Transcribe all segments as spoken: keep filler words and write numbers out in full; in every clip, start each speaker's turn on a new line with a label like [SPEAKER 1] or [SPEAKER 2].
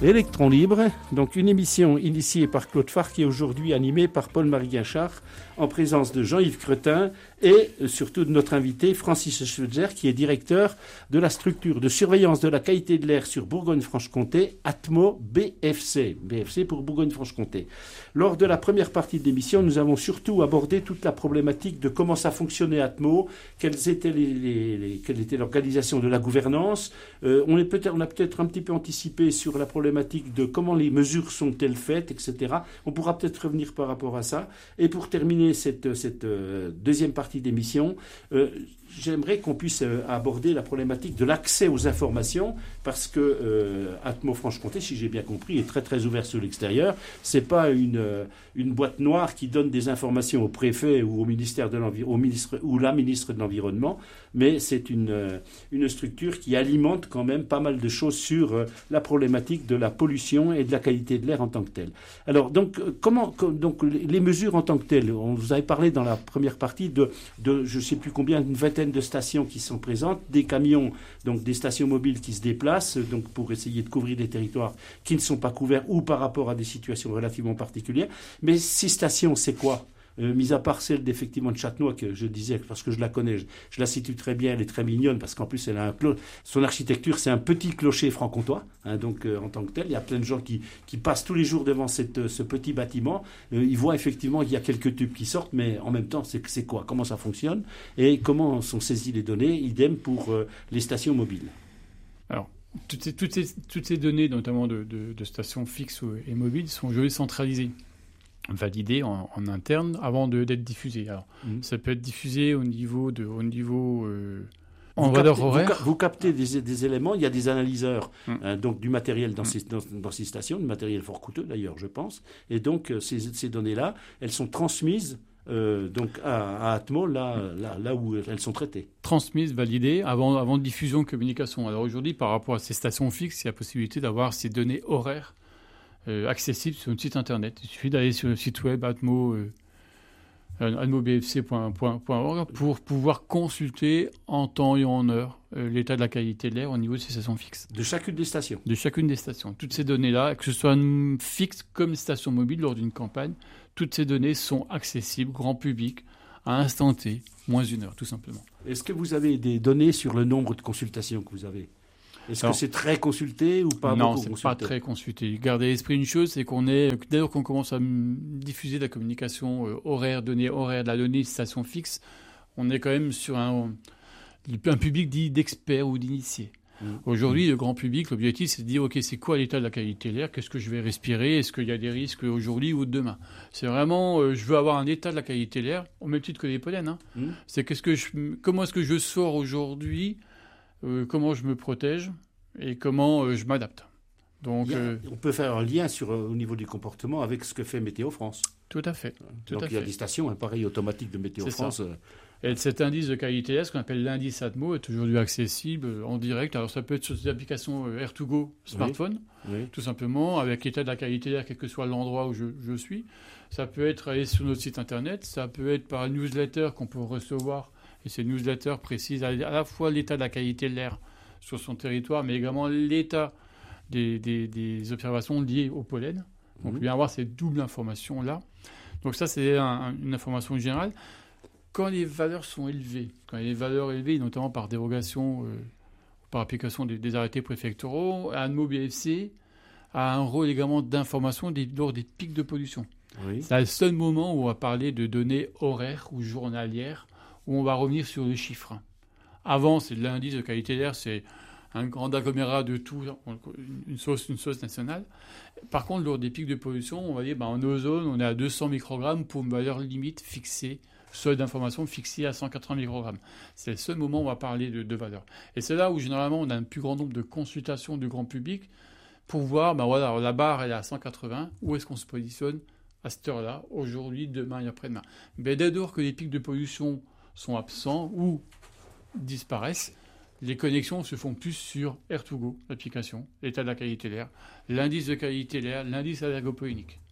[SPEAKER 1] Électron libre, donc une émission initiée par Claude Farc qui est aujourd'hui animée par Paul-Marie Guinchard en présence de Jean-Yves Cretin et surtout de notre invité Francis Schweitzer qui est directeur de la structure de surveillance de la qualité de l'air sur Bourgogne-Franche-Comté, Atmo B F C, B F C pour Bourgogne-Franche-Comté. Lors de la première partie de l'émission, nous avons surtout abordé toute la problématique de comment ça fonctionnait Atmo, quelles étaient les, les, les, quelle était l'organisation de la gouvernance. Euh, on, est peut-être, on a peut-être un petit peu anticipé sur la problématique de comment les mesures sont-elles faites, et cetera. On pourra peut-être revenir par rapport à ça. Et pour terminer cette, cette euh, deuxième partie d'émission, euh, j'aimerais qu'on puisse euh, aborder la problématique de l'accès aux informations, parce que euh, Atmo Franche-Comté, si j'ai bien compris, est très très ouvert sur l'extérieur. C'est pas une, euh, une boîte noire qui donne des informations au préfet ou au ministère de l'environnement, au ministre ou la ministre de l'environnement, mais c'est une, euh, une structure qui alimente quand même pas mal de choses sur euh, la problématique de la pollution et de la qualité de l'air en tant que telle. Alors donc comment donc les mesures en tant que telles, on vous avait parlé dans la première partie de, de je sais plus combien, une vingtaine de stations qui sont présentes, des camions, donc des stations mobiles qui se déplacent donc pour essayer de couvrir des territoires qui ne sont pas couverts ou par rapport à des situations relativement particulières. Mais ces stations, c'est quoi ? Euh, mis à part celle d'effectivement de Châtenois que je disais parce que je la connais, je, je la situe très bien, elle est très mignonne parce qu'en plus elle a un clo- son architecture c'est un petit clocher franc-comtois, hein, donc euh, en tant que tel il y a plein de gens qui, qui passent tous les jours devant cette, ce petit bâtiment, euh, ils voient effectivement qu'il y a quelques tubes qui sortent, mais en même temps c'est, c'est quoi, comment ça fonctionne et comment sont saisies les données, idem pour euh, les stations mobiles.
[SPEAKER 2] Alors toutes ces, toutes ces, toutes ces données notamment de, de, de stations fixes et mobiles sont aujourd'hui centralisées, validé en, en interne avant de, d'être diffusé. Alors, mmh. Ça peut être diffusé au niveau de, au niveau euh, en
[SPEAKER 1] vous
[SPEAKER 2] valeur
[SPEAKER 1] captez,
[SPEAKER 2] horaire.
[SPEAKER 1] Vous, vous captez des, des éléments. Il y a des analyseurs, mmh. hein, donc du matériel dans, mmh. ces, dans, dans ces stations, du matériel fort coûteux d'ailleurs, je pense. Et donc ces, ces données-là, elles sont transmises. Euh, donc à, à Atmo, là, là, là où elles sont traitées.
[SPEAKER 2] Transmises, validées, avant, avant diffusion, communication. Alors aujourd'hui, par rapport à ces stations fixes, il y a la possibilité d'avoir ces données horaires Euh, accessible sur notre site internet. Il suffit d'aller sur le site web atmo, euh, atmo b f c point org pour pouvoir consulter en temps et en heure euh, l'état de la qualité de l'air au niveau de ces stations fixes.
[SPEAKER 1] De chacune des stations.
[SPEAKER 2] De chacune des stations. Toutes ces données-là, que ce soit fixes comme stations mobiles lors d'une campagne, toutes ces données sont accessibles, grand public, à instant T, moins une heure, tout simplement.
[SPEAKER 1] Est-ce que vous avez des données sur le nombre de consultations que vous avez ? Est-ce
[SPEAKER 2] Alors,
[SPEAKER 1] que c'est très consulté ou pas
[SPEAKER 2] non,
[SPEAKER 1] beaucoup
[SPEAKER 2] c'est
[SPEAKER 1] consulté ?
[SPEAKER 2] pas très consulté. Gardez à l'esprit une chose, c'est qu'on est, dès lors qu'on commence à diffuser de la communication euh, horaire, données horaires, de la donnée de station fixe, on est quand même sur un, un public dit d'experts ou d'initiés. Mmh. Aujourd'hui, le grand public, l'objectif, c'est de dire, OK, c'est quoi l'état de la qualité de l'air ? Qu'est-ce que je vais respirer ? Est-ce qu'il y a des risques aujourd'hui ou demain ? C'est vraiment, euh, je veux avoir un état de la qualité de l'air, au même titre que les pollens. Hein. Mmh. C'est qu'est-ce que je, comment est-ce que je sors aujourd'hui ? Euh, comment je me protège et comment euh, je m'adapte. Donc,
[SPEAKER 1] a,
[SPEAKER 2] euh,
[SPEAKER 1] on peut faire un lien sur, euh, au niveau du comportement avec ce que fait Météo France.
[SPEAKER 2] Tout à fait. Tout
[SPEAKER 1] Donc
[SPEAKER 2] à
[SPEAKER 1] il y a
[SPEAKER 2] fait.
[SPEAKER 1] des stations, un pareil automatique de Météo
[SPEAKER 2] C'est
[SPEAKER 1] France.
[SPEAKER 2] Euh... Et cet indice de qualité d'air, ce qu'on appelle l'indice Atmo, est aujourd'hui accessible en direct. Alors ça peut être sur des applications Air to Go smartphone, oui. Oui. tout simplement, avec l'état de la qualité d'air, quel que soit l'endroit où je, je suis. Ça peut être aller sur notre site internet, ça peut être par newsletter qu'on peut recevoir. Et ces newsletters précisent à la fois l'état de la qualité de l'air sur son territoire, mais également l'état des, des, des observations liées au pollen. Donc, mmh. bien avoir ces doubles informations-là. Donc, ça, c'est un, une information générale. Quand les valeurs sont élevées, quand les valeurs élevées, notamment par dérogation, euh, par application des, des arrêtés préfectoraux, Atmo B F C a un rôle également d'information des, lors des pics de pollution. Oui. C'est le seul moment où on va parler de données horaires ou journalières, où on va revenir sur les chiffres. Avant, c'est de l'indice de qualité d'air, c'est un grand agglomérat de tout, une sauce, une sauce nationale. Par contre, lors des pics de pollution, on va dire, ben, en ozone, on est à deux cents microgrammes pour une valeur limite fixée, seuil d'information fixé à cent quatre-vingts microgrammes. C'est le seul moment où on va parler de, de valeur. Et c'est là où, généralement, on a un plus grand nombre de consultations du grand public pour voir, ben voilà, la barre, elle est à cent quatre-vingts, où est-ce qu'on se positionne à cette heure-là, aujourd'hui, demain et après-demain. Mais dès lors que les pics de pollution sont absents ou disparaissent, les connexions se font plus sur Air to Go, l'application, l'état de la qualité de l'air, l'indice de qualité de l'air, l'indice allergopoénique.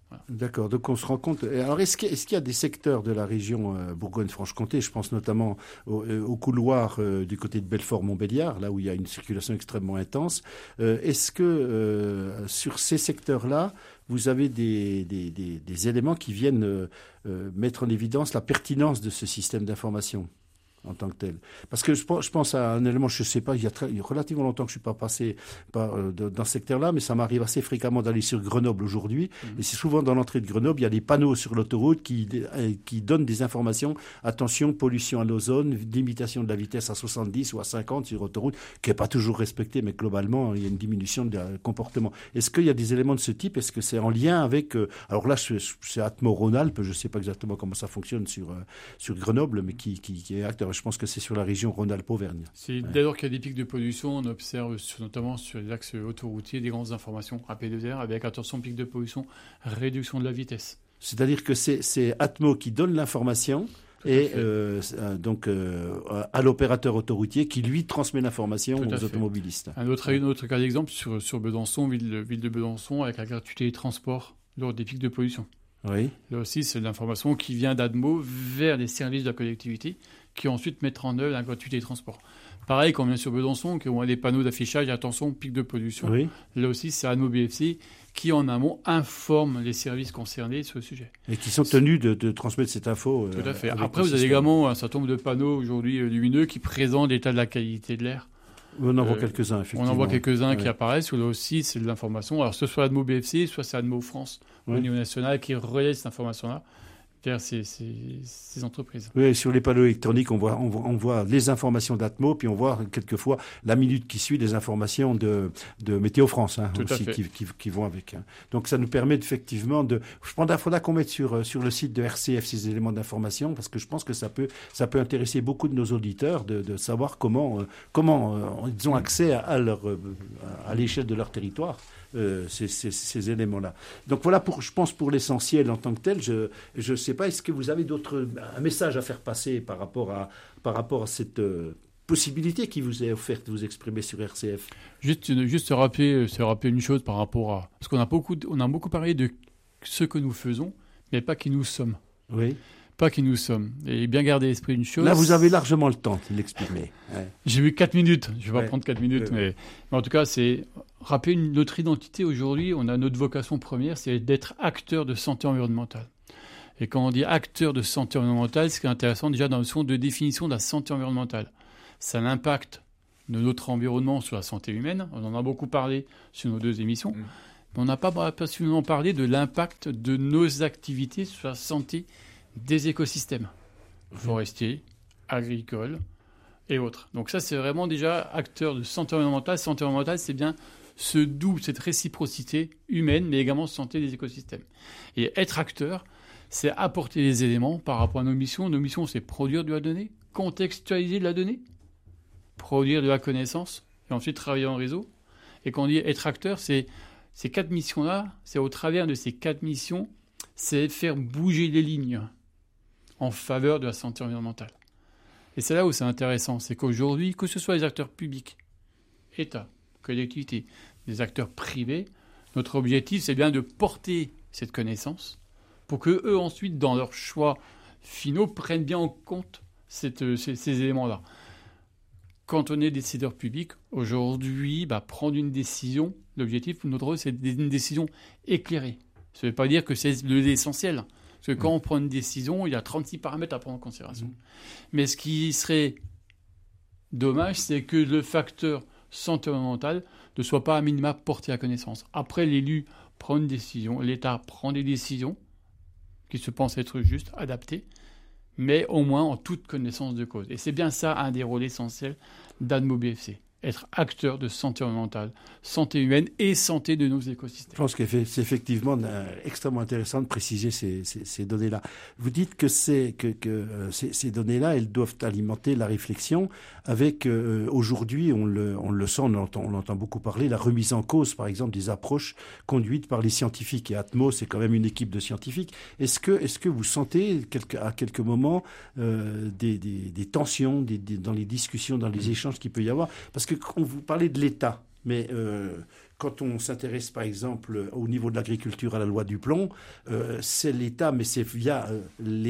[SPEAKER 2] Voilà.
[SPEAKER 1] D'accord, donc on se rend compte. Alors, est-ce qu'il y a, est-ce qu'il y a des secteurs de la région euh, Bourgogne-Franche-Comté, je pense notamment au, euh, au couloir euh, du côté de Belfort-Montbéliard, là où il y a une circulation extrêmement intense. Euh, est-ce que euh, sur ces secteurs-là, vous avez des, des, des, des éléments qui viennent euh, euh, mettre en évidence la pertinence de ce système d'information en tant que tel? Parce que je pense, je pense à un élément, je ne sais pas, il y, a très, il y a relativement longtemps que je ne suis pas passé par, euh, de, dans ce secteur-là, mais ça m'arrive assez fréquemment d'aller sur Grenoble aujourd'hui. Mmh. Et c'est souvent dans l'entrée de Grenoble, il y a des panneaux sur l'autoroute qui, euh, qui donnent des informations. Attention, pollution à l'ozone, limitation de la vitesse à soixante-dix ou à cinquante sur l'autoroute, qui n'est pas toujours respectée, mais globalement, il y a une diminution de comportement. Est-ce qu'il y a des éléments de ce type? Est-ce que c'est en lien avec... Euh, alors là, c'est, c'est Atmo-Rhône-Alpes, je ne sais pas exactement comment ça fonctionne sur, euh, sur Grenoble, mais qui, qui, qui est acteur. Je pense que c'est sur la région Rhône-Alpes-Auvergne.
[SPEAKER 2] C'est ouais. Dès lors qu'il y a des pics de pollution, on observe sur, notamment sur les axes autoroutiers des grandes informations A P deux R avec attention pic de pollution, réduction de la vitesse.
[SPEAKER 1] C'est-à-dire que c'est, c'est Atmo qui donne l'information et euh, donc euh, à l'opérateur autoroutier qui lui transmet l'information aux fait. automobilistes.
[SPEAKER 2] Un autre, un autre cas d'exemple sur, sur Besançon, ville, ville de Besançon, avec la gratuité des transports lors des pics de pollution.
[SPEAKER 1] Oui.
[SPEAKER 2] Là aussi, c'est de l'information qui vient d'Admo vers les services de la collectivité qui ensuite mettent en œuvre la gratuité des transports. Pareil, quand on vient sur Besançon, qui ont des panneaux d'affichage, attention, pic de pollution. Oui. Là aussi, c'est Admo B F C qui, en amont, informe les services concernés sur le sujet.
[SPEAKER 1] Et qui sont tenus de, de transmettre cette info.
[SPEAKER 2] Tout à fait. Après, vous avez également un certain nombre de panneaux aujourd'hui lumineux qui présentent l'état de la qualité de l'air.
[SPEAKER 1] On en voit euh, quelques-uns, effectivement.
[SPEAKER 2] On en voit quelques-uns ouais. qui apparaissent. Là aussi, c'est de l'information. Alors, ce soit Admo B F C, soit c'est Admo France, ouais. au niveau national, qui relaie cette information-là vers ces, ces, ces entreprises.
[SPEAKER 1] Oui, sur les panneaux électroniques, on voit, on voit, on voit les informations d'Atmo, puis on voit quelquefois la minute qui suit des informations de, de Météo France hein, aussi, qui, qui, qui vont avec. Hein. Donc ça nous permet effectivement de... Je pense qu'il faudra qu'on mette sur, sur le site de R C F ces éléments d'information, parce que je pense que ça peut, ça peut intéresser beaucoup de nos auditeurs de, de savoir comment, euh, comment euh, ils ont accès à, à, leur, euh, à l'échelle de leur territoire. Euh, ces, ces, ces éléments-là. Donc voilà, pour, je pense pour l'essentiel en tant que tel. Je ne sais pas, est-ce que vous avez d'autres, un message à faire passer par rapport à, par rapport à cette euh, possibilité qui vous est offerte de vous exprimer sur R C F?
[SPEAKER 2] Juste, juste se, rappeler, se rappeler une chose par rapport à... Parce qu'on a beaucoup, on a beaucoup parlé de ce que nous faisons, mais pas qui nous sommes.
[SPEAKER 1] Oui.
[SPEAKER 2] Pas qui nous sommes. Et bien garder à l'esprit une chose...
[SPEAKER 1] Là, vous avez largement le temps de l'exprimer. Ouais.
[SPEAKER 2] J'ai eu quatre minutes. Je ne vais pas
[SPEAKER 1] ouais.
[SPEAKER 2] prendre quatre minutes.
[SPEAKER 1] Ouais.
[SPEAKER 2] Mais, mais en tout cas, c'est rappeler une, notre identité aujourd'hui. On a notre vocation première, c'est d'être acteur de santé environnementale. Et quand on dit acteur de santé environnementale, ce qui est intéressant déjà dans le sens de définition de la santé environnementale. C'est un impact de notre environnement sur la santé humaine. On en a beaucoup parlé sur nos deux émissions. Mmh. Mais on n'a pas absolument parlé de l'impact de nos activités sur la santé des écosystèmes forestiers, agricoles et autres. Donc ça, c'est vraiment déjà acteur de santé environnementale. Santé environnementale, c'est bien ce double, cette réciprocité humaine, mais également santé des écosystèmes. Et être acteur, c'est apporter les éléments par rapport à nos missions. Nos missions, c'est produire de la donnée, contextualiser de la donnée, produire de la connaissance, et ensuite travailler en réseau. Et quand on dit être acteur, c'est ces quatre missions-là, c'est au travers de ces quatre missions, c'est faire bouger les lignes en faveur de la santé environnementale. Et c'est là où c'est intéressant, c'est qu'aujourd'hui, que ce soit les acteurs publics, État, collectivités, des acteurs privés, notre objectif, c'est bien de porter cette connaissance pour qu'eux, ensuite, dans leurs choix finaux, prennent bien en compte cette, ces, ces éléments-là. Quand on est décideur public, aujourd'hui, bah, prendre une décision, l'objectif, notre rôle, c'est une décision éclairée. Ça ne veut pas dire que c'est l'essentiel. Parce que quand on prend une décision, il y a trente-six paramètres à prendre en considération. Mmh. Mais ce qui serait dommage, c'est que le facteur santé environnementale ne soit pas à minima porté à connaissance. Après, l'élu prend une décision, l'État prend des décisions qui se pensent être justes, adaptées, mais au moins en toute connaissance de cause. Et c'est bien ça un des rôles essentiels d'Admo B F C. Être acteur de santé environnementale, santé humaine et santé de nos écosystèmes.
[SPEAKER 1] Je pense que c'est effectivement extrêmement intéressant de préciser ces, ces, ces données-là. Vous dites que, c'est, que, que euh, ces, ces données-là, elles doivent alimenter la réflexion avec, euh, aujourd'hui, on le, on le sent, on l'entend, on l'entend beaucoup parler, la remise en cause, par exemple, des approches conduites par les scientifiques. Et Atmo, c'est quand même une équipe de scientifiques. Est-ce que, est-ce que vous sentez quelque, à quelques moments euh, des, des, des tensions des, des, dans les discussions, dans les échanges qu'il peut y avoir? Parce que quand vous parlez de l'État, mais euh, quand on s'intéresse par exemple au niveau de l'agriculture à la loi du plomb, euh, c'est l'État, mais c'est via euh,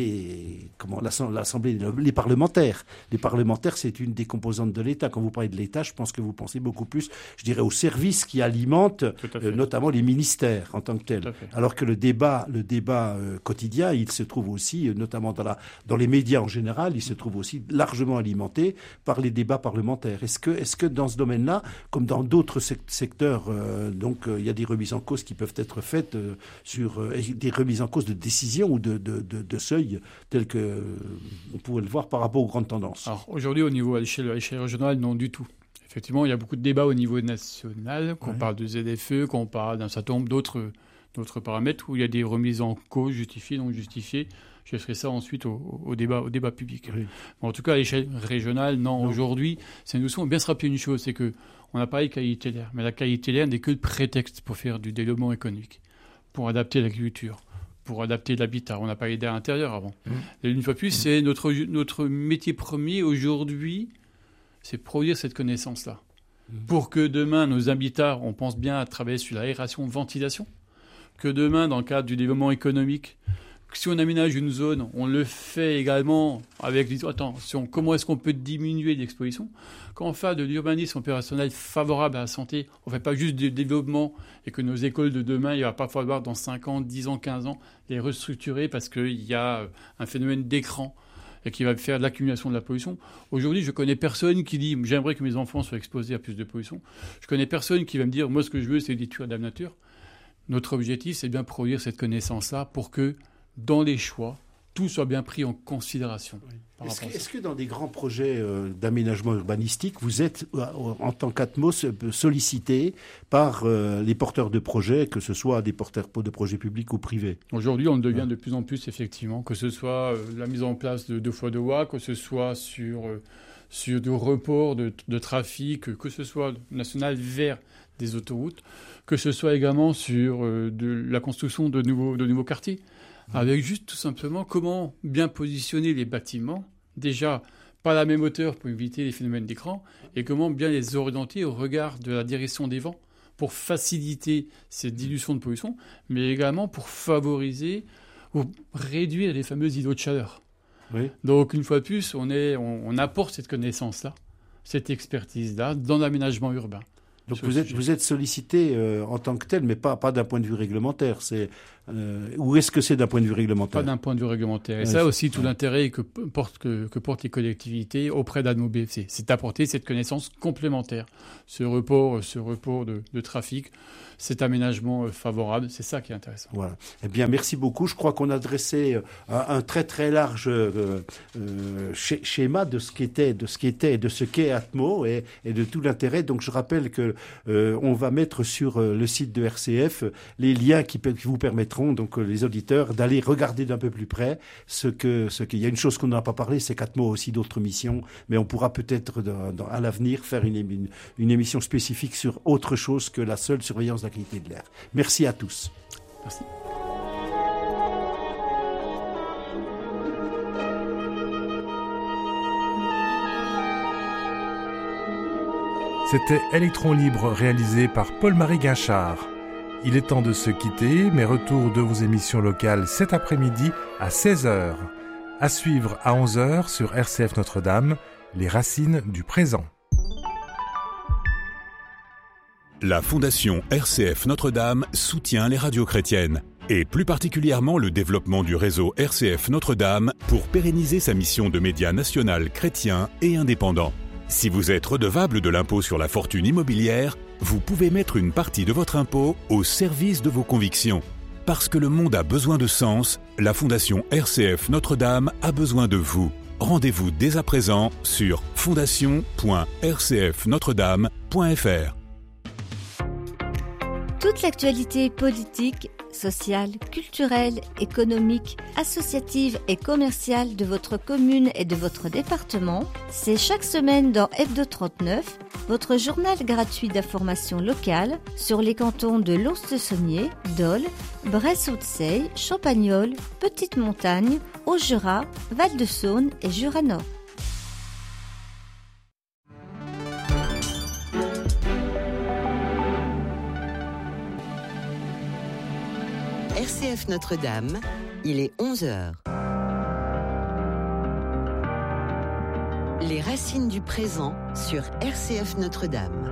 [SPEAKER 1] les, comment, l'Assemblée, les parlementaires. Les parlementaires, c'est une des composantes de l'État. Quand vous parlez de l'État, je pense que vous pensez beaucoup plus, je dirais, aux services qui alimentent euh, notamment les ministères en tant que tels. Alors que le débat, le débat euh, quotidien, il se trouve aussi, euh, notamment dans, la, dans les médias en général, il se trouve aussi largement alimenté par les débats parlementaires. Est-ce que, est-ce que dans ce domaine-là, comme dans d'autres secteurs, euh, donc euh, il y a des remises en cause qui peuvent être faites euh, sur euh, des remises en cause de décisions ou de, de, de, de seuils tels que euh, on pourrait le voir par rapport aux grandes tendances.
[SPEAKER 2] Alors aujourd'hui, au niveau à l'échelle, à l'échelle régionale, non du tout. Effectivement, il y a beaucoup de débats au niveau national, qu'on ouais. parle de Z F E, qu'on parle d'un certain nombre d'autres, d'autres paramètres où il y a des remises en cause justifiées, non justifiées. Je ferai ça ensuite au, au, débat, au débat public. Oui. En tout cas, à l'échelle régionale, non. non. Aujourd'hui, c'est une notion. Bien se rappeler une chose, c'est que on a parlé de qualité de l'air, mais la qualité de l'air n'est que le prétexte pour faire du développement économique, pour adapter l'agriculture, pour adapter l'habitat. On a parlé d'air intérieur avant. Mmh. Et une fois plus, mmh. c'est notre, notre métier premier aujourd'hui, c'est produire cette connaissance-là. Mmh. Pour que demain, nos habitats, on pense bien à travailler sur l'aération, ventilation, que demain, dans le cadre du développement économique, si on aménage une zone, on le fait également avec les attention, comment est-ce qu'on peut diminuer l'exposition. Quand on fait de l'urbanisme opérationnel favorable à la santé, on ne fait pas juste du développement et que nos écoles de demain, il ne va pas falloir dans cinq ans, dix ans, quinze ans, les restructurer parce qu'il y a un phénomène d'écran et qui va faire de l'accumulation de la pollution. Aujourd'hui, je ne connais personne qui dit « j'aimerais que mes enfants soient exposés à plus de pollution ». Je ne connais personne qui va me dire « moi, ce que je veux, c'est détruire de la nature ». Notre objectif, c'est bien produire cette connaissance-là pour que dans les choix, tout soit bien pris en considération.
[SPEAKER 1] Oui. Est-ce, que, est-ce que dans des grands projets euh, d'aménagement urbanistique, vous êtes, euh, en tant qu'Atmos, sollicité par euh, les porteurs de projets, que ce soit des porteurs de projets publics ou privés ?
[SPEAKER 2] Aujourd'hui, on le devient ouais. de plus en plus, effectivement, que ce soit euh, la mise en place de deux fois deux voies, que ce soit sur, euh, sur du report de, de trafic, que ce soit national vers des autoroutes, que ce soit également sur euh, de la construction de nouveaux, de nouveaux quartiers. Avec juste tout simplement comment bien positionner les bâtiments, déjà pas à la même hauteur pour éviter les phénomènes d'écran, et comment bien les orienter au regard de la direction des vents pour faciliter cette dilution de pollution, mais également pour favoriser ou réduire les fameux îlots de chaleur. Oui. Donc une fois de plus, on, est, on, on apporte cette connaissance-là, cette expertise-là dans l'aménagement urbain.
[SPEAKER 1] Donc vous êtes, vous êtes sollicité euh, en tant que tel, mais pas, pas d'un point de vue réglementaire. C'est, euh, ou est-ce que c'est d'un point de vue réglementaire ?
[SPEAKER 2] Pas d'un point de vue réglementaire. Et ouais, ça aussi, tout ouais. l'intérêt que, porte, que, que portent les collectivités auprès d'Admo B F C, c'est d'apporter cette connaissance complémentaire. Ce report, ce report de, de trafic, cet aménagement favorable, c'est ça qui est intéressant.
[SPEAKER 1] Voilà. Eh bien, merci beaucoup. Je crois qu'on a dressé un, un très très large euh, euh, schéma de ce qu'était, de ce qu'était, de ce qu'est Atmo et, et de tout l'intérêt. Donc, je rappelle que euh, on va mettre sur euh, le site de R C F les liens qui, qui vous permettront donc euh, les auditeurs d'aller regarder d'un peu plus près ce que ce qu'il y a une chose qu'on n'a pas parlé, c'est qu'Atmo a aussi d'autres missions, mais on pourra peut-être dans, dans, à l'avenir faire une, une, une émission spécifique sur autre chose que la seule surveillance de la qualité de l'air. Merci à tous.
[SPEAKER 2] Merci.
[SPEAKER 3] C'était Électron Libre réalisé par Paul-Marie Guinchard. Il est temps de se quitter, mais retour de vos émissions locales cet après-midi à seize heures. À suivre à onze heures sur R C F Notre-Dame, les racines du présent.
[SPEAKER 4] La Fondation R C F Notre-Dame soutient les radios chrétiennes, et plus particulièrement le développement du réseau R C F Notre-Dame pour pérenniser sa mission de média national chrétien et indépendant. Si vous êtes redevable de l'impôt sur la fortune immobilière, vous pouvez mettre une partie de votre impôt au service de vos convictions. Parce que le monde a besoin de sens, la Fondation R C F Notre-Dame a besoin de vous. Rendez-vous dès à présent sur fondation point r c f notre dame point f r.
[SPEAKER 5] Toute l'actualité politique, sociale, culturelle, économique, associative et commerciale de votre commune et de votre département, c'est chaque semaine dans Hebdo trente-neuf, votre journal gratuit d'information locale sur les cantons de Lons-le-Saunier, Dole, Bresse-Haute-Seille, Champagnole, Petite-Montagne, Haut-Jura, Val-de-Saône et Jura-Nord.
[SPEAKER 6] R C F Notre-Dame, il est onze heures. Les racines du présent sur R C F Notre-Dame.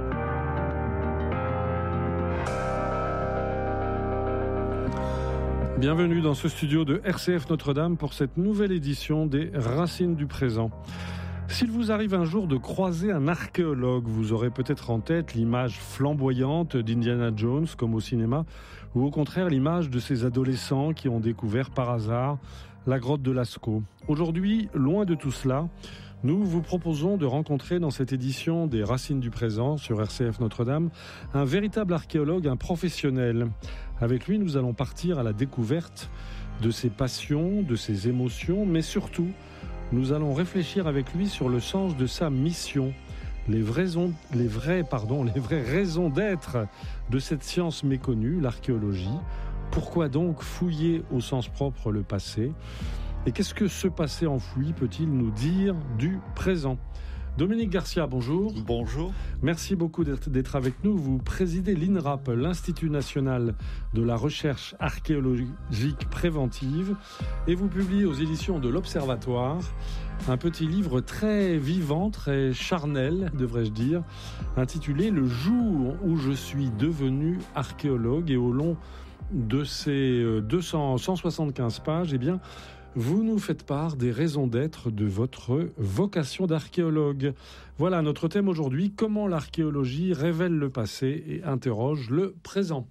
[SPEAKER 3] Bienvenue dans ce studio de R C F Notre-Dame pour cette nouvelle édition des Racines du présent. S'il vous arrive un jour de croiser un archéologue, vous aurez peut-être en tête l'image flamboyante d'Indiana Jones, comme au cinéma, ou au contraire l'image de ces adolescents qui ont découvert par hasard la grotte de Lascaux. Aujourd'hui, loin de tout cela, nous vous proposons de rencontrer dans cette édition des Racines du présent sur R C F Notre-Dame un véritable archéologue, un professionnel. Avec lui, nous allons partir à la découverte de ses passions, de ses émotions, mais surtout, nous allons réfléchir avec lui sur le sens de sa mission, les vraies, les vraies, pardon, les vraies raisons d'être de cette science méconnue, l'archéologie. Pourquoi donc fouiller au sens propre le passé ? Et qu'est-ce que ce passé enfoui peut-il nous dire du présent ? Dominique Garcia, bonjour.
[SPEAKER 7] Bonjour.
[SPEAKER 3] Merci beaucoup d'être, d'être avec nous. Vous présidez l'I N R A P, l'Institut National de la Recherche Archéologique Préventive, et vous publiez aux éditions de l'Observatoire un petit livre très vivant, très charnel, devrais-je dire, intitulé « Le jour où je suis devenu archéologue ». Et au long de ces deux cents, cent soixante-quinze pages, eh bien, vous nous faites part des raisons d'être de votre vocation d'archéologue. Voilà notre thème aujourd'hui, comment l'archéologie révèle le passé et interroge le présent.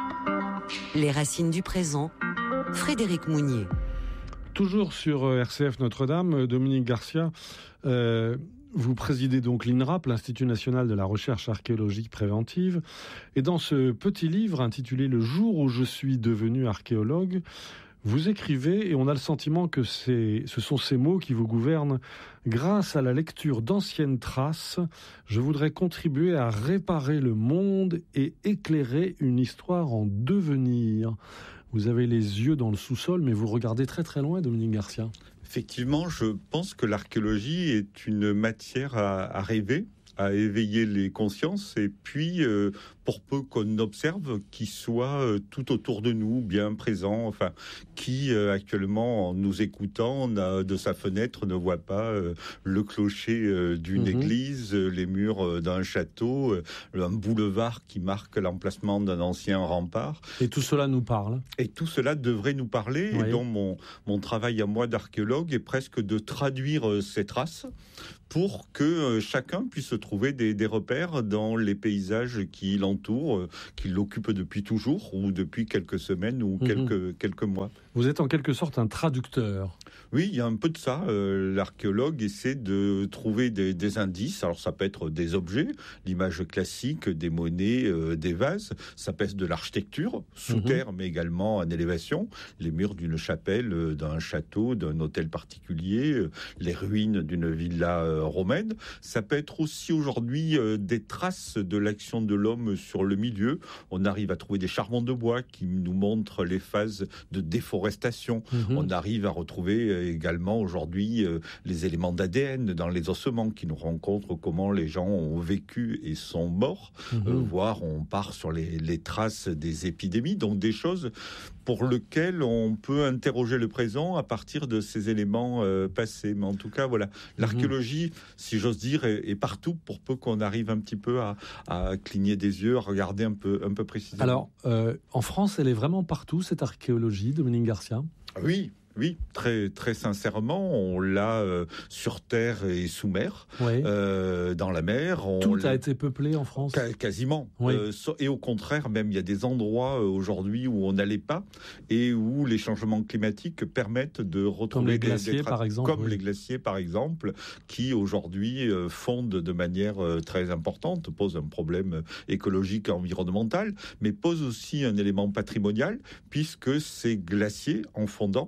[SPEAKER 6] Les racines du présent, Frédéric Mounier.
[SPEAKER 3] Toujours sur R C F Notre-Dame, Dominique Garcia, euh, vous présidez donc l'I N R A P, l'Institut National de la Recherche Archéologique Préventive. Et dans ce petit livre intitulé « Le jour où je suis devenu archéologue », vous écrivez, et on a le sentiment que c'est, ce sont ces mots qui vous gouvernent. Grâce à la lecture d'anciennes traces, je voudrais contribuer à réparer le monde et éclairer une histoire en devenir. Vous avez les yeux dans le sous-sol, mais vous regardez très très loin, Dominique Garcia.
[SPEAKER 7] Effectivement, je pense que l'archéologie est une matière à, à rêver, à éveiller les consciences, et puis euh, pour peu qu'on observe, qui soit euh, tout autour de nous, bien présent, enfin, qui euh, actuellement, en nous écoutant, a, de sa fenêtre, ne voit pas euh, le clocher euh, d'une mmh. église, euh, les murs euh, d'un château, euh, un boulevard qui marque l'emplacement d'un ancien rempart.
[SPEAKER 3] Et tout cela nous parle.
[SPEAKER 7] Et tout cela devrait nous parler, oui. Et donc mon, mon travail à moi d'archéologue est presque de traduire euh, ces traces pour que euh, chacun puisse trouver des, des repères dans les paysages qui l'entourent, euh, qui l'occupent depuis toujours, ou depuis quelques semaines, ou mmh. quelques, quelques mois.
[SPEAKER 3] Vous êtes en quelque sorte un traducteur.
[SPEAKER 7] Oui, il y a un peu de ça. Euh, l'archéologue essaie de trouver des, des indices. Alors ça peut être des objets, l'image classique, des monnaies, euh, des vases. Ça peut être de l'architecture, sous mmh. terre, mais également en élévation. Les murs d'une chapelle, euh, d'un château, d'un hôtel particulier, euh, les ruines d'une villa euh, romaine. Ça peut être aussi aujourd'hui euh, des traces de l'action de l'homme sur le milieu. On arrive à trouver des charbons de bois qui nous montrent les phases de déforestation. Mmh. On arrive à retrouver euh, également aujourd'hui euh, les éléments d'A D N dans les ossements qui nous rencontrent comment les gens ont vécu et sont morts. Mmh. Euh, voire on part sur les, les traces des épidémies, donc des choses pour lesquelles on peut interroger le présent à partir de ces éléments euh, passés. Mais en tout cas, voilà, l'archéologie, mmh. si j'ose dire, est, est partout pour peu qu'on arrive un petit peu à, à cligner des yeux, à regarder un peu, un peu précisément.
[SPEAKER 3] Alors, euh, en France, elle est vraiment partout, cette archéologie, Dominique Garcia ?
[SPEAKER 7] Oui. Oui, très très sincèrement, on l'a euh, sur terre et sous mer, oui. euh, dans la mer. On
[SPEAKER 3] Tout
[SPEAKER 7] l'a...
[SPEAKER 3] a été peuplé en France.
[SPEAKER 7] Qu- quasiment.
[SPEAKER 3] Oui.
[SPEAKER 7] Euh, et au contraire, même il y a des endroits euh, aujourd'hui où on n'allait pas et où les changements climatiques permettent de retrouver
[SPEAKER 3] comme les
[SPEAKER 7] des,
[SPEAKER 3] glaciers,
[SPEAKER 7] des tra-
[SPEAKER 3] par exemple,
[SPEAKER 7] comme
[SPEAKER 3] oui.
[SPEAKER 7] les glaciers par exemple, qui aujourd'hui euh, fondent de manière euh, très importante, posent un problème écologique et environnemental, mais posent aussi un élément patrimonial puisque ces glaciers, en fondant, révèlent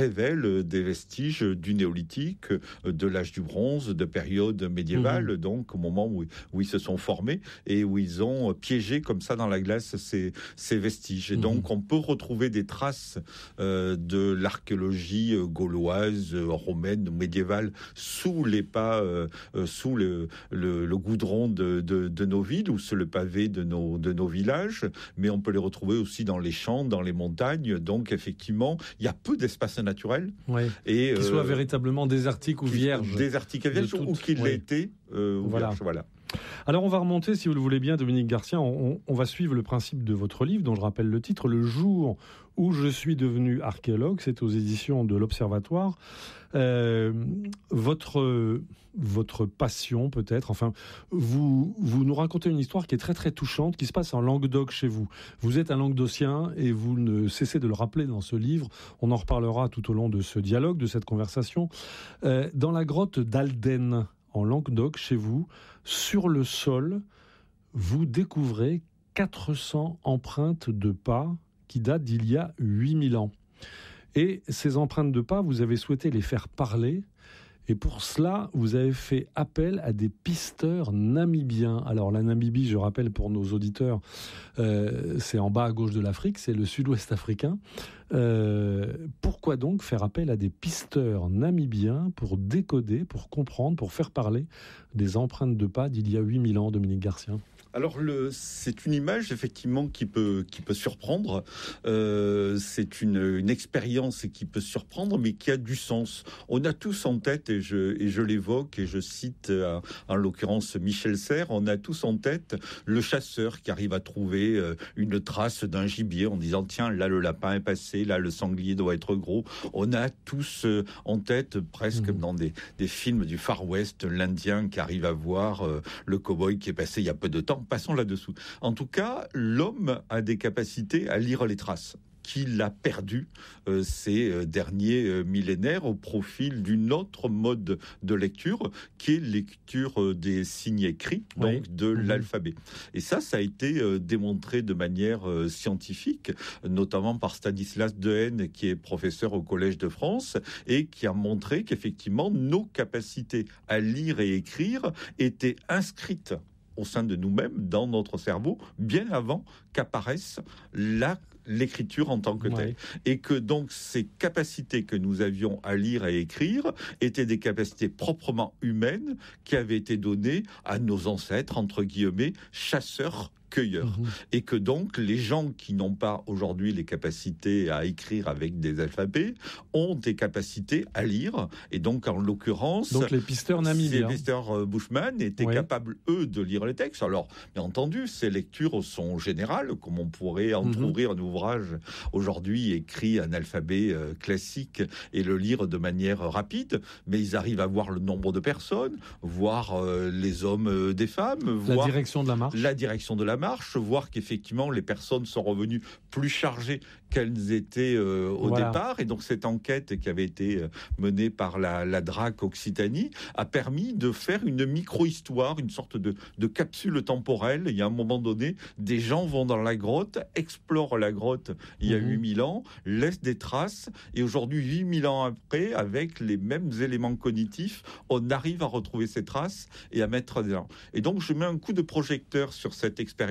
[SPEAKER 7] révèlent des vestiges du néolithique, de l'âge du bronze, de période médiévale, mmh. donc au moment où, où ils se sont formés et où ils ont piégé comme ça dans la glace ces, ces vestiges. Et mmh. donc on peut retrouver des traces euh, de l'archéologie gauloise, romaine, médiévale sous les pas, euh, sous le, le, le goudron de, de, de nos villes ou sur le pavé de nos, de nos villages, mais on peut les retrouver aussi dans les champs, dans les montagnes. Donc effectivement, il y a peu d'espaces naturels.
[SPEAKER 8] Ouais.
[SPEAKER 7] Et,
[SPEAKER 8] qui
[SPEAKER 7] euh,
[SPEAKER 8] soient véritablement désertiques ou vierges.
[SPEAKER 7] Désertiques et vierges, ou qu'ils
[SPEAKER 8] oui.
[SPEAKER 7] l'aient été. Euh,
[SPEAKER 8] voilà.
[SPEAKER 7] Vierge, voilà.
[SPEAKER 8] Alors on va remonter, si vous le voulez bien, Dominique Garcia, on, on va suivre le principe de votre livre, dont je rappelle le titre, Le jour où je suis devenu archéologue, c'est aux éditions de l'Observatoire. Euh, votre, votre passion peut-être, enfin, vous, vous nous racontez une histoire qui est très très touchante, qui se passe en Languedoc chez vous. Vous êtes un Languedocien et vous ne cessez de le rappeler dans ce livre, on en reparlera tout au long de ce dialogue, de cette conversation. Euh, dans la grotte d'Alden, en Languedoc, chez vous, sur le sol, vous découvrez quatre cents empreintes de pas qui datent d'il y a huit mille ans. Et ces empreintes de pas, vous avez souhaité les faire parler. Et pour cela, vous avez fait appel à des pisteurs namibiens. Alors la Namibie, je rappelle pour nos auditeurs, euh, c'est en bas à gauche de l'Afrique, c'est le sud-ouest africain. Euh, pourquoi donc faire appel à des pisteurs namibiens pour décoder, pour comprendre, pour faire parler des empreintes de pas d'il y a huit mille ans, Dominique Garcia ?
[SPEAKER 7] Alors, le, c'est une image, effectivement, qui peut, qui peut surprendre. Euh, c'est une, une expérience qui peut surprendre, mais qui a du sens. On a tous en tête, et je, et je l'évoque, et je cite, euh, en l'occurrence, Michel Serres, on a tous en tête le chasseur qui arrive à trouver euh, une trace d'un gibier en disant, tiens, là, le lapin est passé, là, le sanglier doit être gros. On a tous euh, en tête, presque mmh. dans des, des films du Far West, l'Indien qui arrive à voir euh, le cow-boy qui est passé il y a peu de temps. Passons là-dessous. En tout cas, l'homme a des capacités à lire les traces qu'il a perdu euh, ces euh, derniers euh, millénaires au profil d'une autre mode de lecture qui est lecture euh, des signes écrits, donc oui. de mmh. l'alphabet. Et ça, ça a été euh, démontré de manière euh, scientifique, notamment par Stanislas Dehaene, qui est professeur au Collège de France, et qui a montré qu'effectivement, nos capacités à lire et écrire étaient inscrites au sein de nous-mêmes, dans notre cerveau, bien avant qu'apparaisse la l'écriture en tant que telle. Ouais. Et que donc ces capacités que nous avions à lire et écrire étaient des capacités proprement humaines qui avaient été données à nos ancêtres, entre guillemets, chasseurs cueilleurs. Mmh. Et que donc, les gens qui n'ont pas aujourd'hui les capacités à écrire avec des alphabets ont des capacités à lire. Et donc, en l'occurrence...
[SPEAKER 8] Donc, les pisteurs namibiens.
[SPEAKER 7] Les pisteurs Bushman étaient oui. capables, eux, de lire les textes. Alors, bien entendu, ces lectures sont générales, comme on pourrait entrouvrir mmh. un ouvrage aujourd'hui écrit en alphabet euh, classique et le lire de manière rapide. Mais ils arrivent à voir le nombre de personnes, voir euh, les hommes euh, des femmes,
[SPEAKER 8] la
[SPEAKER 7] voir...
[SPEAKER 8] direction de la marche.
[SPEAKER 7] La direction de la marche, voir qu'effectivement les personnes sont revenues plus chargées qu'elles étaient euh, au voilà. départ. Et donc cette enquête qui avait été menée par la, la D R A C Occitanie a permis de faire une micro-histoire, une sorte de, de capsule temporelle. Il y a un moment donné, des gens vont dans la grotte, explorent la grotte il y a mmh. huit mille ans, laissent des traces, et aujourd'hui, huit mille ans après, avec les mêmes éléments cognitifs, on arrive à retrouver ces traces et à mettre des gens. Et donc je mets un coup de projecteur sur cette expérience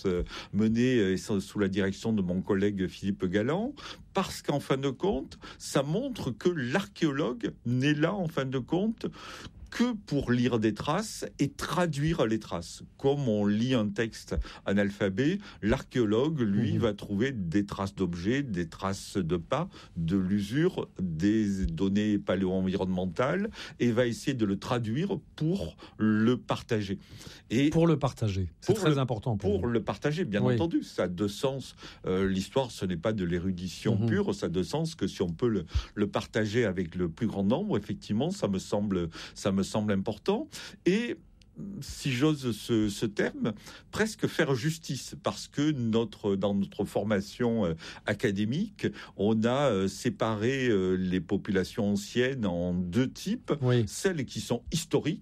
[SPEAKER 7] menée sous la direction de mon collègue Philippe Galland, parce qu'en fin de compte, ça montre que l'archéologue n'est là, en fin de compte, que pour lire des traces et traduire les traces. Comme on lit un texte en alphabet, l'archéologue, lui, mmh. va trouver des traces d'objets, des traces de pas, de l'usure, des données paléo-environnementales, et va essayer de le traduire pour le partager. Et
[SPEAKER 8] pour le partager, c'est très
[SPEAKER 7] le,
[SPEAKER 8] important. Pour,
[SPEAKER 7] pour le partager, bien oui. entendu. Ça a de sens. Euh, l'histoire, ce n'est pas de l'érudition mmh. pure, ça a de sens que si on peut le, le partager avec le plus grand nombre, effectivement, ça me semble, ça me semble important. Et si j'ose ce, ce terme, presque faire justice, parce que notre, dans notre formation euh, académique, on a euh, séparé euh, les populations anciennes en deux types, oui. celles qui sont historiques,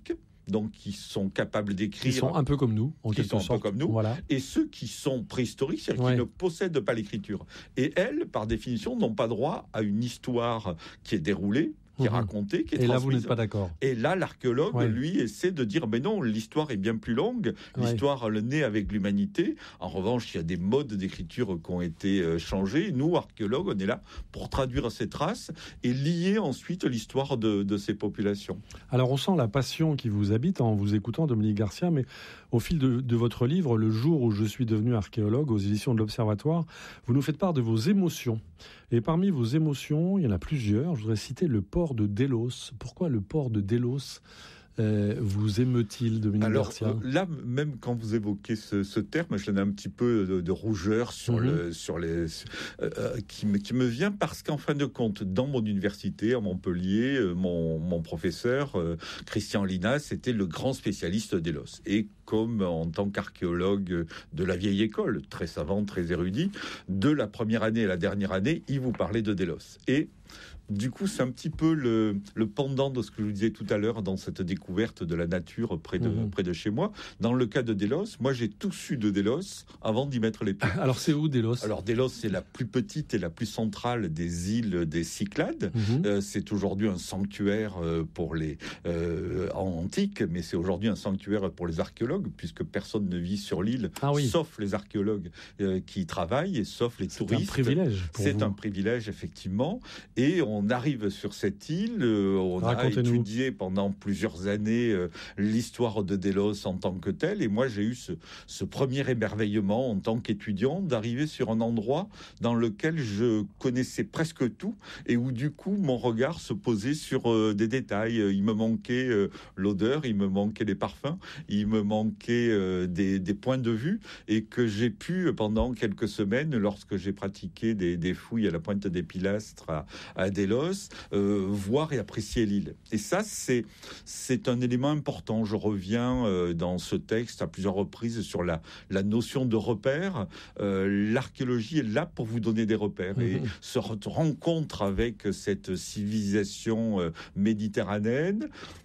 [SPEAKER 7] donc qui sont capables d'écrire.
[SPEAKER 8] Ils sont un peu comme nous, en
[SPEAKER 7] qui
[SPEAKER 8] quelque
[SPEAKER 7] sont
[SPEAKER 8] sorte.
[SPEAKER 7] un peu comme nous,
[SPEAKER 8] voilà.
[SPEAKER 7] et ceux qui sont préhistoriques, c'est-à-dire
[SPEAKER 8] Ouais.
[SPEAKER 7] qui ne possèdent pas l'écriture. Et elles, par définition, n'ont pas droit à une histoire qui est déroulée, qui est
[SPEAKER 8] Mhm.
[SPEAKER 7] racontée, qui est
[SPEAKER 8] Et là,
[SPEAKER 7] transmise.
[SPEAKER 8] vous n'êtes pas d'accord.
[SPEAKER 7] Et là, l'archéologue,
[SPEAKER 8] Ouais.
[SPEAKER 7] lui, essaie de dire, mais non, l'histoire est bien plus longue,
[SPEAKER 8] Ouais.
[SPEAKER 7] l'histoire, elle naît avec l'humanité. En revanche, il y a des modes d'écriture qui ont été euh, changés. Nous, archéologues, on est là pour traduire ces traces et lier ensuite l'histoire de, de ces populations.
[SPEAKER 8] Alors, on sent la passion qui vous habite en vous écoutant, Dominique Garcia, mais au fil de, de votre livre, Le jour où je suis devenu archéologue, aux éditions de l'Observatoire, vous nous faites part de vos émotions. Et parmi vos émotions, il y en a plusieurs. Je voudrais citer le port de Délos. Pourquoi le port de Délos euh, vous émeut-il, Dominique
[SPEAKER 7] Alors
[SPEAKER 8] Garcia?
[SPEAKER 7] euh, là, même quand vous évoquez ce, ce terme, j'en ai un petit peu de, de rougeur sur
[SPEAKER 8] Mhm.
[SPEAKER 7] le, sur les, euh, euh, qui me, qui me vient parce qu'en fin de compte, dans mon université à Montpellier, euh, mon, mon professeur euh, Christian Linas était le grand spécialiste des Délos. Et comme en tant qu'archéologue de la vieille école, très savant, très érudit, de la première année à la dernière année, il vous parlait de Délos. Et du coup, c'est un petit peu le, le pendant de ce que je vous disais tout à l'heure dans cette découverte de la nature près de,
[SPEAKER 8] Mhm.
[SPEAKER 7] près de chez moi. Dans le cas de Délos, moi j'ai tout su de Délos avant d'y mettre les pieds.
[SPEAKER 8] Alors, c'est où Délos?
[SPEAKER 7] Alors Délos, c'est la plus petite et la plus centrale des îles des Cyclades.
[SPEAKER 8] Mhm.
[SPEAKER 7] Euh, c'est aujourd'hui un sanctuaire euh, pour les euh, en antique, mais c'est aujourd'hui un sanctuaire pour les archéologues, puisque personne ne vit sur l'île,
[SPEAKER 8] Ah oui.
[SPEAKER 7] sauf les archéologues euh, qui y travaillent et sauf les
[SPEAKER 8] C'est un
[SPEAKER 7] touristes.
[SPEAKER 8] privilège pour
[SPEAKER 7] C'est
[SPEAKER 8] vous.
[SPEAKER 7] un privilège, effectivement. Et on arrive sur cette île, euh, on a
[SPEAKER 8] Racontez-nous.
[SPEAKER 7] étudié pendant plusieurs années euh, l'histoire de Délos en tant que telle. Et moi, j'ai eu ce, ce premier émerveillement en tant qu'étudiant d'arriver sur un endroit dans lequel je connaissais presque tout et où, du coup, mon regard se posait sur euh, des détails. Il me manquait euh, l'odeur, il me manquait les parfums, il me manquait euh, des, des points de vue et que j'ai pu, pendant quelques semaines, lorsque j'ai pratiqué des, des fouilles à la pointe des Pilastres à, à Délos, euh, voir et apprécier l'île. Et ça, c'est, c'est un élément important. Je reviens euh, dans ce texte à plusieurs reprises sur la, la notion de repère. Euh, l'archéologie est là pour vous donner des repères.
[SPEAKER 8] Mmh.
[SPEAKER 7] Et se re- rencontre avec cette civilisation euh, méditerranéenne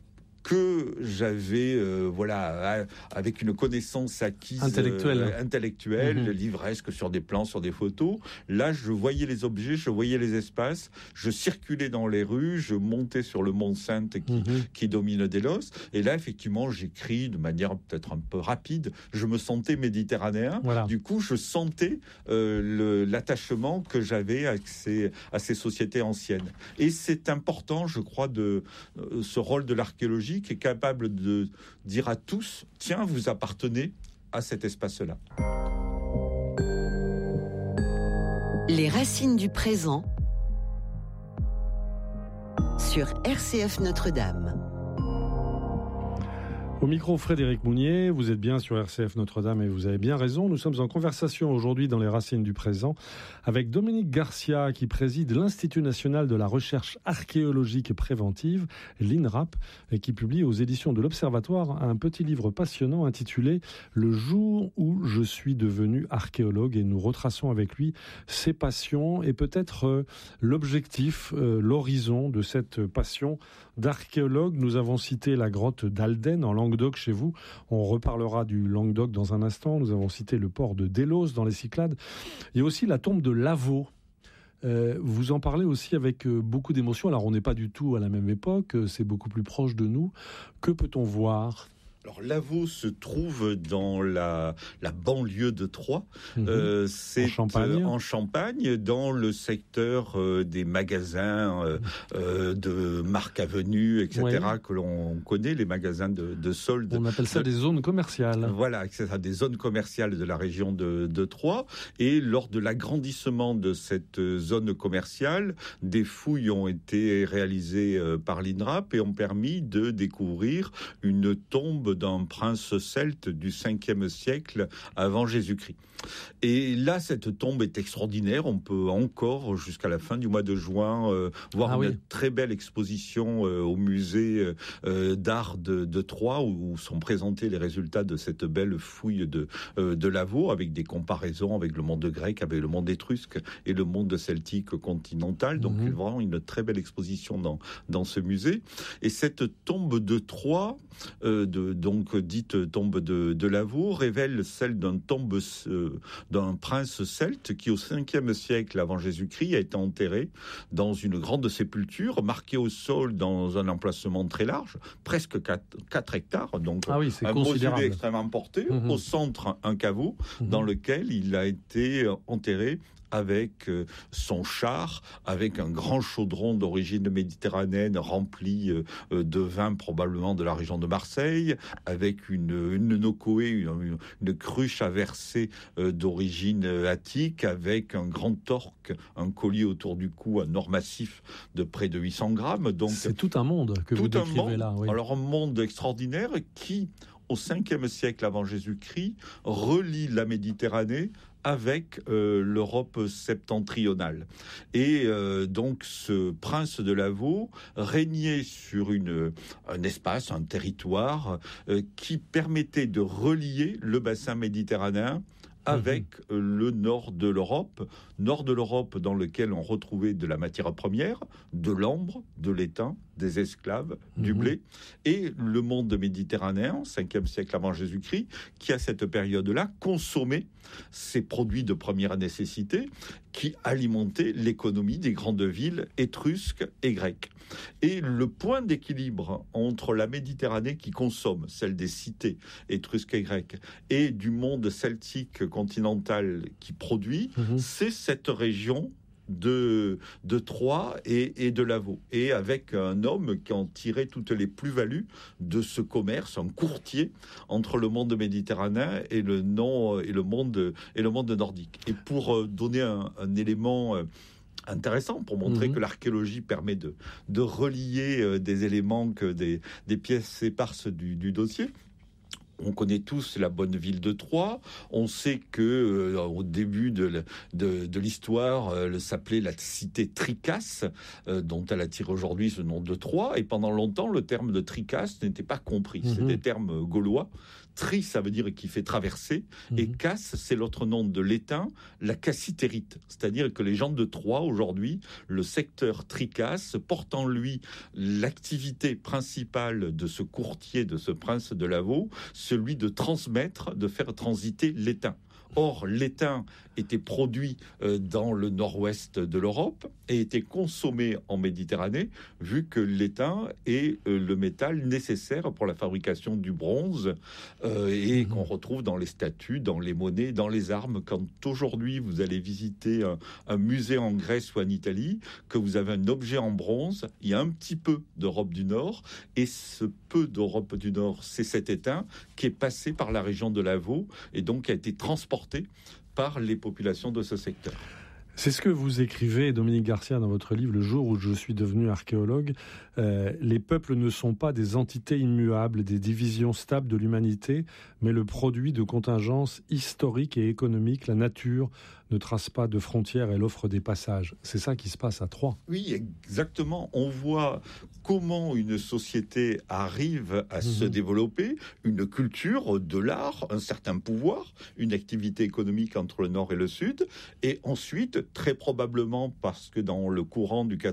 [SPEAKER 7] que j'avais, euh, voilà, avec une connaissance acquise
[SPEAKER 8] Intellectuelle.
[SPEAKER 7] euh, intellectuelle,
[SPEAKER 8] Mhm.
[SPEAKER 7] livresque sur des plans, sur des photos. Là, je voyais les objets, je voyais les espaces, je circulais dans les rues, je montais sur le mont Sainte qui,
[SPEAKER 8] Mhm.
[SPEAKER 7] qui domine Délos. Et là, effectivement, j'écris de manière peut-être un peu rapide. Je me sentais méditerranéen.
[SPEAKER 8] Voilà.
[SPEAKER 7] Du coup, je sentais euh, le, l'attachement que j'avais à ces, à ces sociétés anciennes. Et c'est important, je crois, de euh, ce rôle de l'archéologie qui est capable de dire à tous, tiens, vous appartenez à cet espace-là.
[SPEAKER 6] Les racines du présent sur R C F Notre-Dame.
[SPEAKER 8] Au micro, Frédéric Mounier, vous êtes bien sur R C F Notre-Dame et vous avez bien raison. Nous sommes en conversation aujourd'hui dans les Racines du présent avec Dominique Garcia qui préside l'Institut national de la recherche archéologique préventive, l'INRAP, et qui publie aux éditions de l'Observatoire un petit livre passionnant intitulé « Le jour où je suis devenu archéologue » et nous retraçons avec lui ses passions et peut-être euh, l'objectif, euh, l'horizon de cette passion d'archéologue. Nous avons cité la grotte d'Alden en Languedoc chez vous. On reparlera du Languedoc dans un instant. Nous avons cité le port de Délos dans les Cyclades. Il y a aussi la tombe de Lavaux. Euh, vous en parlez aussi avec euh, beaucoup d'émotion. Alors on n'est pas du tout à la même époque, euh, c'est beaucoup plus proche de nous. Que peut-on voir ?
[SPEAKER 7] Alors, Lavaux se trouve dans la, la banlieue de Troyes.
[SPEAKER 8] Mmh.
[SPEAKER 7] Euh, c'est
[SPEAKER 8] En Champagne.
[SPEAKER 7] euh, en Champagne, dans le secteur euh, des magasins euh, euh, de Marc Avenue, et cetera,
[SPEAKER 8] Ouais.
[SPEAKER 7] que l'on connaît, les magasins de, de soldes.
[SPEAKER 8] On appelle ça
[SPEAKER 7] de-
[SPEAKER 8] des zones commerciales.
[SPEAKER 7] Voilà, c'est ça, des zones commerciales de la région de, de Troyes. Et lors de l'agrandissement de cette zone commerciale, des fouilles ont été réalisées euh, par l'INRAP et ont permis de découvrir une tombe d'un prince celte du cinquième siècle avant Jésus-Christ. Et là, cette tombe est extraordinaire. On peut encore, jusqu'à la fin du mois de juin, euh, voir ah, une oui. très belle exposition euh, au musée euh, d'art de, de Troyes, où, où sont présentés les résultats de cette belle fouille de, euh, de Lavaux, avec des comparaisons avec le monde grec, avec le monde étrusque et le monde celtique continental. Donc, mmh. vraiment une très belle exposition dans, dans ce musée. Et cette tombe de Troyes, euh, de, donc dite tombe de, de Lavaux, révèle celle d'un tombe euh, d'un prince celte qui, au cinquième siècle avant Jésus-Christ, a été enterré dans une grande sépulture, marquée au sol dans un emplacement très large, presque quatre hectares, donc
[SPEAKER 8] ah oui,
[SPEAKER 7] un mausolée extrêmement porté. Mmh. Au centre, un caveau mmh. dans lequel il a été enterré avec son char, avec un grand chaudron d'origine méditerranéenne rempli de vin probablement de la région de Marseille, avec une, une nocoé, une, une cruche à verser d'origine attique, avec un grand orque, un collier autour du cou, un or massif de près de huit cents grammes. Donc,
[SPEAKER 8] c'est tout un monde que vous décrivez
[SPEAKER 7] monde,
[SPEAKER 8] là. Oui.
[SPEAKER 7] Alors un monde extraordinaire qui, au cinquième siècle avant Jésus-Christ, relie la Méditerranée avec euh, l'Europe septentrionale. Et euh, donc ce prince de Lavaux régnait sur une, un espace, un territoire euh, qui permettait de relier le bassin méditerranéen avec mmh. le nord de l'Europe, nord de l'Europe dans lequel on retrouvait de la matière première, de l'ambre, de l'étain, des esclaves, mmh. du blé, et le monde méditerranéen, cinquième siècle avant Jésus-Christ, qui à cette période-là consommait ces produits de première nécessité qui alimentaient l'économie des grandes villes étrusques et grecques. Et le point d'équilibre entre la Méditerranée qui consomme, celle des cités étrusques et grecques, et du monde celtique continental qui produit, mmh. c'est cette région de, de Troyes et, et de Lavaux. Et avec un homme qui en tirait toutes les plus-values de ce commerce, un courtier entre le monde méditerranéen et le, non, et le, monde, et le monde nordique. Et pour donner un, un élément intéressant, pour montrer mmh. que l'archéologie permet de, de relier euh, des éléments que des, des pièces éparses du, du dossier. On connaît tous la bonne ville de Troyes. On sait que euh, au début de, de, de l'histoire, euh, elle s'appelait la cité Tricasse, euh, dont elle attire aujourd'hui ce nom de Troyes. Et pendant longtemps, le terme de Tricasse n'était pas compris. Mmh. C'est des termes gaulois. Tri, ça veut dire qui fait traverser, mmh. et casse, c'est l'autre nom de l'étain, la cassitérite. C'est-à-dire que les gens de Troyes, aujourd'hui, le secteur Tricasse, porte en lui l'activité principale de ce courtier, de ce prince de Lavaux, celui de transmettre, de faire transiter l'étain. Or, l'étain était produit euh, dans le nord-ouest de l'Europe et était consommé en Méditerranée, vu que l'étain est euh, le métal nécessaire pour la fabrication du bronze euh, et mmh. qu'on retrouve dans les statues, dans les monnaies, dans les armes. Quand aujourd'hui vous allez visiter un, un musée en Grèce ou en Italie, que vous avez un objet en bronze, il y a un petit peu d'Europe du Nord, et ce peu d'Europe du Nord, c'est cet étain qui est passé par la région de Lavaux et donc qui a été transporté par les populations de ce secteur.
[SPEAKER 8] C'est ce que vous écrivez, Dominique Garcia, dans votre livre « Le jour où je suis devenu archéologue ». Euh, les peuples ne sont pas des entités immuables, des divisions stables de l'humanité, mais le produit de contingences historiques et économiques. La nature ne trace pas de frontières, elle offre des passages. C'est ça qui se passe à Troyes.
[SPEAKER 7] Oui, exactement. On voit comment une société arrive à mmh. se développer, une culture, de l'art, un certain pouvoir, une activité économique entre le nord et le sud, et ensuite, très probablement parce que dans le courant du